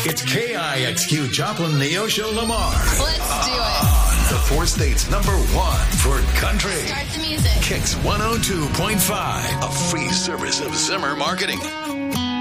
It's KIXQ Joplin Neosho Lamar. Let's do it. The four states #1 for country. Start the music. Kicks 102.5, a free service of Zimmer Marketing.